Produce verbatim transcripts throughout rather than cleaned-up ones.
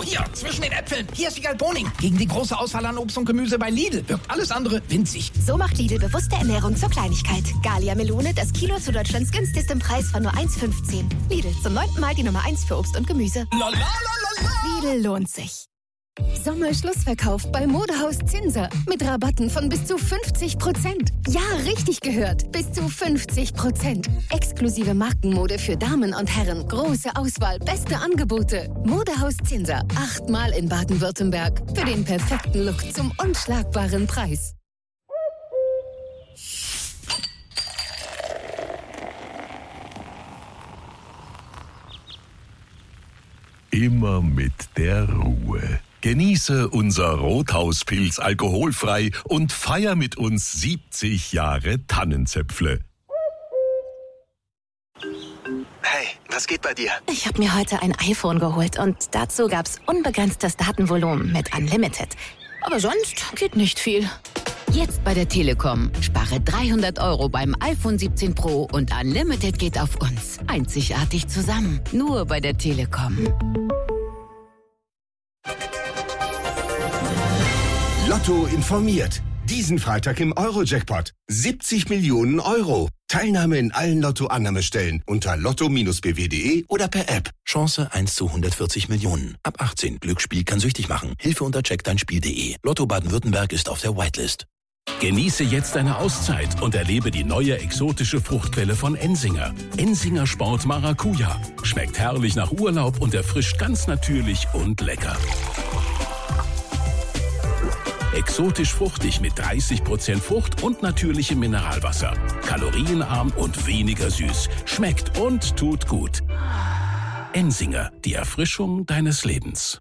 hier, zwischen den Äpfeln. Hier ist Wiegald Boning. Gegen die große Auswahl an Obst und Gemüse bei Lidl wirkt alles andere winzig. So macht Lidl bewusste Ernährung zur Kleinigkeit. Gallia Melone, das Kilo zu Deutschlands günstigstem Preis von nur eins fünfzehn. Lidl, zum neunten Mal die Nummer eins für Obst und Gemüse. La, la, la, la, la. Lidl lohnt sich. Sommerschlussverkauf bei Modehaus Zinser. Mit Rabatten von bis zu fünfzig Prozent. Ja, richtig gehört. Bis zu fünfzig Prozent. Exklusive Markenmode für Damen und Herren. Große Auswahl, beste Angebote. Modehaus Zinser. Achtmal in Baden-Württemberg. Für den perfekten Look zum unschlagbaren Preis. Immer mit der Ruhe. Genieße unser Rothauspilz alkoholfrei und feier mit uns siebzig Jahre Tannenzäpfle. Hey, was geht bei dir? Ich habe mir heute ein iPhone geholt und dazu gab's unbegrenztes Datenvolumen mit Unlimited. Aber sonst geht nicht viel. Jetzt bei der Telekom. Spare dreihundert Euro beim iPhone siebzehn Pro und Unlimited geht auf uns. Einzigartig zusammen. Nur bei der Telekom. Lotto informiert. Diesen Freitag im Euro-Jackpot. siebzig Millionen Euro. Teilnahme in allen Lotto-Annahmestellen unter lotto Bindestrich b w punkt d e oder per App. Chance eins zu hundertvierzig Millionen. Ab achtzehn. Glücksspiel kann süchtig machen. Hilfe unter check dein Spiel punkt d e. Lotto Baden-Württemberg ist auf der Whitelist. Genieße jetzt eine Auszeit und erlebe die neue exotische Fruchtquelle von Ensinger. Ensinger Sport Maracuja. Schmeckt herrlich nach Urlaub und erfrischt ganz natürlich und lecker. Exotisch fruchtig mit dreißig Prozent Frucht und natürlichem Mineralwasser. Kalorienarm und weniger süß. Schmeckt und tut gut. Ensinger, die Erfrischung deines Lebens.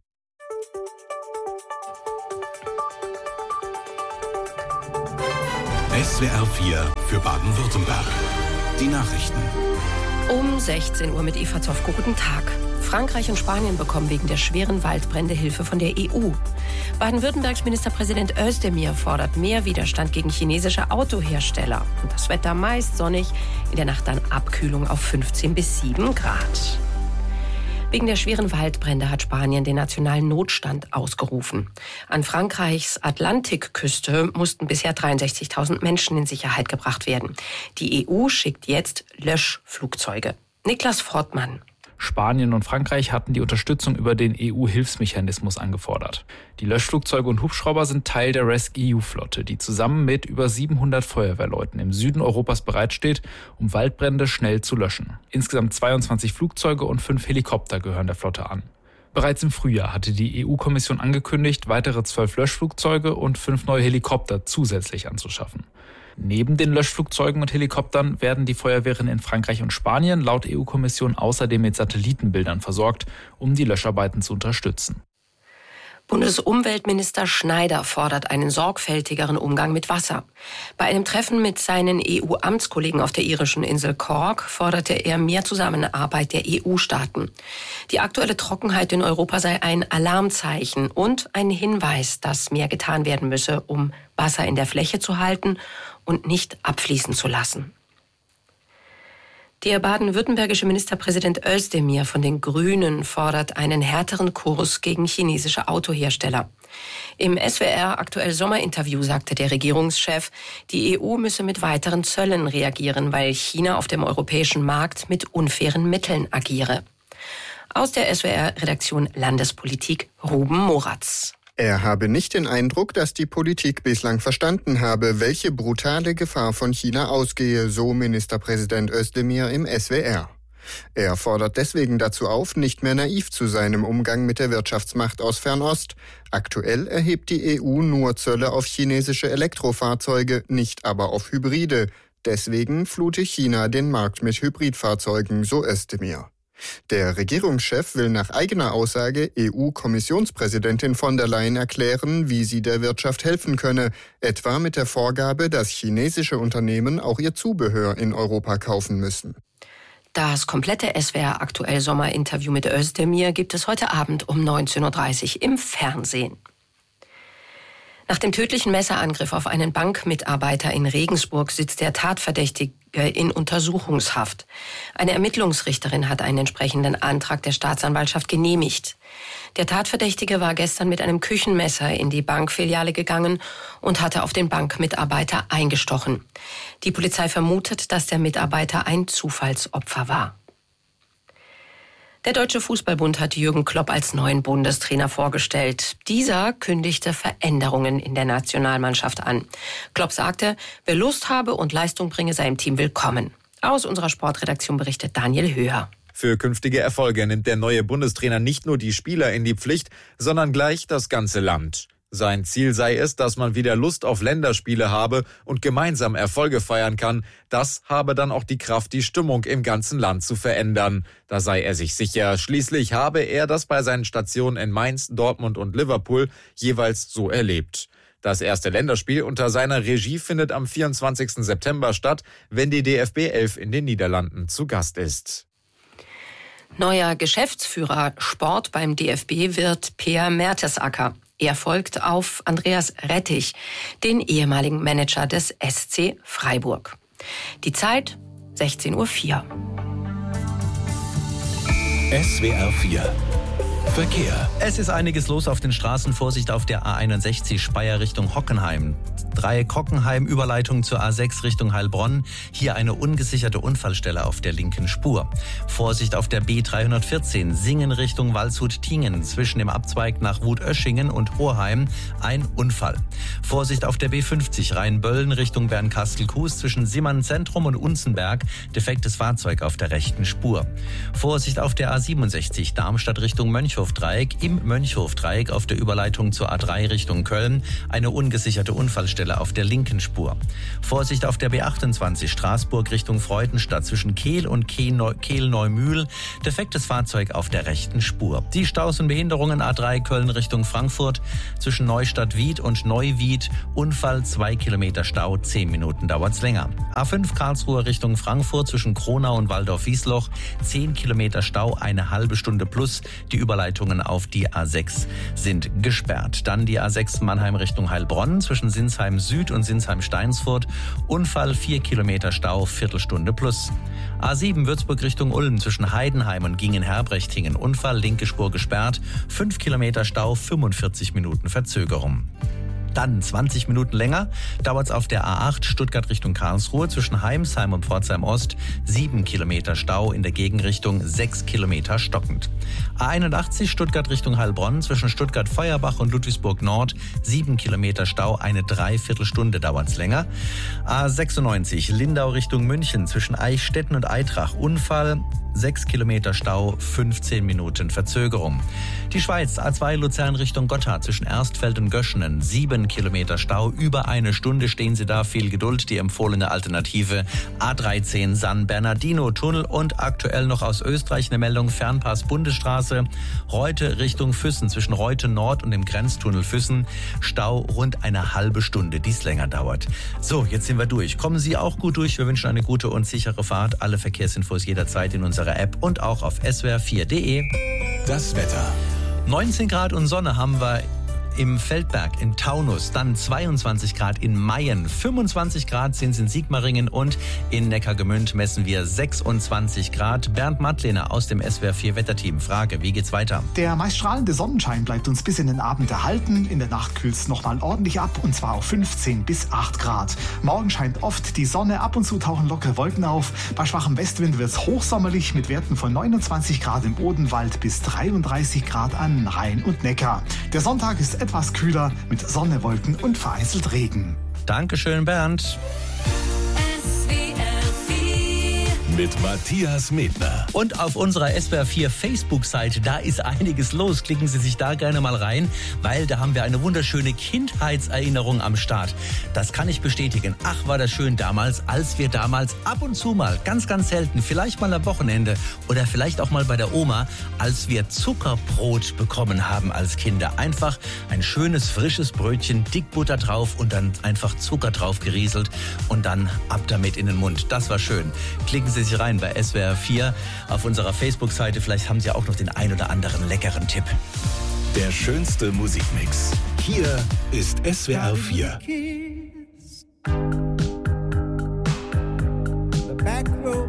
S W R vier für Baden-Württemberg. Die Nachrichten. Um sechzehn Uhr mit Eva Zoffko. Guten Tag. Frankreich und Spanien bekommen wegen der schweren Waldbrände Hilfe von der E U. Baden-Württembergs Ministerpräsident Özdemir fordert mehr Widerstand gegen chinesische Autohersteller. Und das Wetter meist sonnig, in der Nacht dann Abkühlung auf fünfzehn bis sieben Grad. Wegen der schweren Waldbrände hat Spanien den nationalen Notstand ausgerufen. An Frankreichs Atlantikküste mussten bisher dreiundsechzigtausend Menschen in Sicherheit gebracht werden. Die E U schickt jetzt Löschflugzeuge. Niklas Fortmann. Spanien und Frankreich hatten die Unterstützung über den E U-Hilfsmechanismus angefordert. Die Löschflugzeuge und Hubschrauber sind Teil der rescEU-E U-Flotte, die zusammen mit über siebenhundert Feuerwehrleuten im Süden Europas bereitsteht, um Waldbrände schnell zu löschen. Insgesamt zweiundzwanzig Flugzeuge und fünf Helikopter gehören der Flotte an. Bereits im Frühjahr hatte die E U-Kommission angekündigt, weitere zwölf Löschflugzeuge und fünf neue Helikopter zusätzlich anzuschaffen. Neben den Löschflugzeugen und Helikoptern werden die Feuerwehren in Frankreich und Spanien laut E U-Kommission außerdem mit Satellitenbildern versorgt, um die Löscharbeiten zu unterstützen. Bundesumweltminister Schneider fordert einen sorgfältigeren Umgang mit Wasser. Bei einem Treffen mit seinen E U-Amtskollegen auf der irischen Insel Cork forderte er mehr Zusammenarbeit der E U-Staaten. Die aktuelle Trockenheit in Europa sei ein Alarmzeichen und ein Hinweis, dass mehr getan werden müsse, um Wasser in der Fläche zu halten und nicht abfließen zu lassen. Der baden-württembergische Ministerpräsident Özdemir von den Grünen fordert einen härteren Kurs gegen chinesische Autohersteller. Im S W R Aktuell Sommerinterview sagte der Regierungschef, die E U müsse mit weiteren Zöllen reagieren, weil China auf dem europäischen Markt mit unfairen Mitteln agiere. Aus der S W R-Redaktion Landespolitik Ruben Moratz. Er habe nicht den Eindruck, dass die Politik bislang verstanden habe, welche brutale Gefahr von China ausgehe, so Ministerpräsident Özdemir im S W R. Er fordert deswegen dazu auf, nicht mehr naiv zu sein im Umgang mit der Wirtschaftsmacht aus Fernost. Aktuell erhebt die E U nur Zölle auf chinesische Elektrofahrzeuge, nicht aber auf Hybride. Deswegen flute China den Markt mit Hybridfahrzeugen, so Özdemir. Der Regierungschef will nach eigener Aussage E U-Kommissionspräsidentin von der Leyen erklären, wie sie der Wirtschaft helfen könne, etwa mit der Vorgabe, dass chinesische Unternehmen auch ihr Zubehör in Europa kaufen müssen. Das komplette S W R Aktuell Sommerinterview mit Özdemir gibt es heute Abend um neunzehn Uhr dreißig im Fernsehen. Nach dem tödlichen Messerangriff auf einen Bankmitarbeiter in Regensburg sitzt der Tatverdächtige in Untersuchungshaft. Eine Ermittlungsrichterin hat einen entsprechenden Antrag der Staatsanwaltschaft genehmigt. Der Tatverdächtige war gestern mit einem Küchenmesser in die Bankfiliale gegangen und hatte auf den Bankmitarbeiter eingestochen. Die Polizei vermutet, dass der Mitarbeiter ein Zufallsopfer war. Der Deutsche Fußballbund hat Jürgen Klopp als neuen Bundestrainer vorgestellt. Dieser kündigte Veränderungen in der Nationalmannschaft an. Klopp sagte, wer Lust habe und Leistung bringe, sei im Team willkommen. Aus unserer Sportredaktion berichtet Daniel Höher. Für künftige Erfolge nimmt der neue Bundestrainer nicht nur die Spieler in die Pflicht, sondern gleich das ganze Land. Sein Ziel sei es, dass man wieder Lust auf Länderspiele habe und gemeinsam Erfolge feiern kann. Das habe dann auch die Kraft, die Stimmung im ganzen Land zu verändern. Da sei er sich sicher. Schließlich habe er das bei seinen Stationen in Mainz, Dortmund und Liverpool jeweils so erlebt. Das erste Länderspiel unter seiner Regie findet am vierundzwanzigsten September statt, wenn die D F B elf in den Niederlanden zu Gast ist. Neuer Geschäftsführer Sport beim D F B wird Peer Mertesacker. Er folgt auf Andreas Rettich, den ehemaligen Manager des S C Freiburg. Die Zeit sechzehn Uhr vier. S W R vier Verkehr. Es ist einiges los auf den Straßen. Vorsicht auf der A einundsechzig Speyer Richtung Hockenheim. Dreieck Hockenheim, Überleitung zur A sechs Richtung Heilbronn. Hier eine ungesicherte Unfallstelle auf der linken Spur. Vorsicht auf der B dreihundertvierzehn, Singen Richtung Waldshut-Tiengen. Zwischen dem Abzweig nach Wutöschingen und Horheim ein Unfall. Vorsicht auf der B fünfzig, Rheinböllen Richtung Bernkastel-Kues. Zwischen Simmern Zentrum und Unzenberg. Defektes Fahrzeug auf der rechten Spur. Vorsicht auf der A siebenundsechzig, Darmstadt Richtung Mönchhofdreieck. Im Mönchhofdreieck auf der Überleitung zur A drei Richtung Köln. Eine ungesicherte Unfallstelle auf der linken Spur. Vorsicht auf der B achtundzwanzig, Straßburg Richtung Freudenstadt zwischen Kehl und Kehl-Neumühl. Defektes Fahrzeug auf der rechten Spur. Die Staus und Behinderungen A drei Köln Richtung Frankfurt zwischen Neustadt-Wied und Neuwied. Unfall, zwei Kilometer Stau, zehn Minuten dauert's länger. A fünf Karlsruhe Richtung Frankfurt zwischen Kronau und Waldorf-Wiesloch. zehn Kilometer Stau, eine halbe Stunde plus. Die Überleitungen auf die A sechs sind gesperrt. Dann die A sechs Mannheim Richtung Heilbronn zwischen Sinsheim Süd und Sinsheim-Steinsfurt. Unfall, vier Kilometer Stau, Viertelstunde plus. A sieben Würzburg Richtung Ulm zwischen Heidenheim und Gingen-Herbrechtingen. Unfall, linke Spur gesperrt, fünf Kilometer Stau, fünfundvierzig Minuten Verzögerung. Dann zwanzig Minuten länger dauert es auf der A acht Stuttgart Richtung Karlsruhe zwischen Heimsheim und Pforzheim Ost. sieben Kilometer Stau, in der Gegenrichtung sechs Kilometer stockend. A einundachtzig Stuttgart Richtung Heilbronn zwischen Stuttgart-Feuerbach und Ludwigsburg Nord. sieben Kilometer Stau, eine Dreiviertelstunde dauert es länger. A sechsundneunzig Lindau Richtung München zwischen Eichstätten und Eitrach. Unfall, sechs Kilometer Stau, fünfzehn Minuten Verzögerung. Die Schweiz, A zwei Luzern Richtung Gotthard zwischen Erstfeld und Göschenen. sieben Kilometer Stau, über eine Stunde stehen Sie da, viel Geduld. Die empfohlene Alternative A dreizehn San Bernardino Tunnel und aktuell noch aus Österreich eine Meldung, Fernpass Bundesstraße, Reute Richtung Füssen zwischen Reute Nord und dem Grenztunnel Füssen. Stau rund eine halbe Stunde, dies länger dauert. So, jetzt sind wir durch. Kommen Sie auch gut durch. Wir wünschen eine gute und sichere Fahrt. Alle Verkehrsinfos jederzeit in unserer App und auch auf S W R vier Punkt de. Das Wetter. neunzehn Grad und Sonne haben wir im Feldberg, in Taunus, dann zweiundzwanzig Grad in Mayen, fünfundzwanzig Grad sind es in Sigmaringen und in Neckargemünd messen wir sechsundzwanzig Grad. Bernd Mattlehner aus dem S W R vier Wetterteam. Frage, wie geht's weiter? Der meist strahlende Sonnenschein bleibt uns bis in den Abend erhalten. In der Nacht kühlt es nochmal ordentlich ab und zwar auf fünfzehn bis acht Grad. Morgen scheint oft die Sonne, ab und zu tauchen lockere Wolken auf. Bei schwachem Westwind wird es hochsommerlich mit Werten von neunundzwanzig Grad im Odenwald bis dreiunddreißig Grad an Rhein und Neckar. Der Sonntag ist etwas kühler mit Sonne, Wolken und vereinzelt Regen. Dankeschön, Bernd. Mit Matthias Medner. Und auf unserer S W R vier Facebook-Seite, da ist einiges los. Klicken Sie sich da gerne mal rein, weil da haben wir eine wunderschöne Kindheitserinnerung am Start. Das kann ich bestätigen. Ach, war das schön damals, als wir damals ab und zu mal, ganz, ganz selten, vielleicht mal am Wochenende oder vielleicht auch mal bei der Oma, als wir Zuckerbrot bekommen haben als Kinder. Einfach ein schönes, frisches Brötchen, dick Butter drauf und dann einfach Zucker drauf gerieselt und dann ab damit in den Mund. Das war schön. Klicken Sie sich rein bei S W R vier auf unserer Facebook-Seite. Vielleicht haben Sie auch noch den ein oder anderen leckeren Tipp. Der schönste Musikmix. Hier ist S W R vier. The back row.